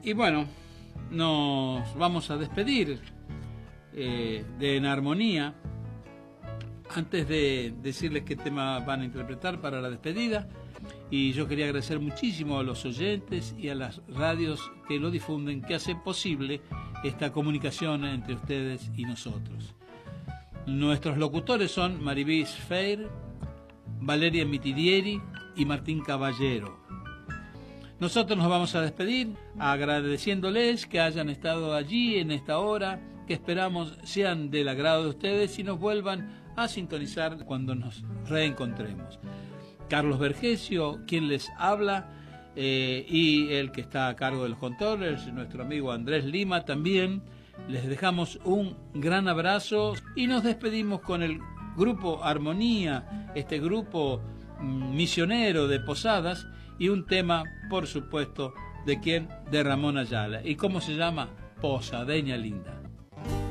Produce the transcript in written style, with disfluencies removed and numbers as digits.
Y bueno, nos vamos a despedir de En Armonía. Antes de decirles qué tema van a interpretar para la despedida, y yo quería agradecer muchísimo a los oyentes y a las radios que lo difunden, que hacen posible esta comunicación entre ustedes y nosotros. Nuestros locutores son Maribis Feir, Valeria Mitidieri y Martín Caballero. Nosotros nos vamos a despedir agradeciéndoles que hayan estado allí en esta hora, que esperamos sean del agrado de ustedes y nos vuelvan a sintonizar cuando nos reencontremos. Carlos Vergesio, quien les habla, y el que está a cargo de los controles, nuestro amigo Andrés Lima también. Les dejamos un gran abrazo y nos despedimos con el grupo Armonía, este grupo misionero de Posadas, y un tema, por supuesto, ¿de quién? De Ramón Ayala. ¿Y cómo se llama? Posadeña Linda.